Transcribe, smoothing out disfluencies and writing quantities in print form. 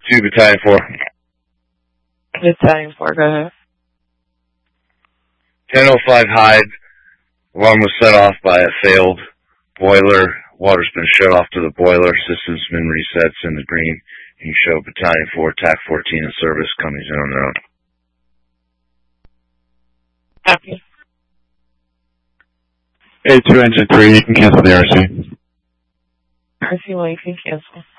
2 Battalion 4. Battalion 4, go ahead. 10:05 Hyde. Alarm was set off by a failed boiler. Water's been shut off to the boiler. System's been reset. It's in the green. You show Battalion 4, TAC 14 in service. Company's in on their own. Copy. A2 Engine 3, you can cancel the RC. RC1, you can cancel.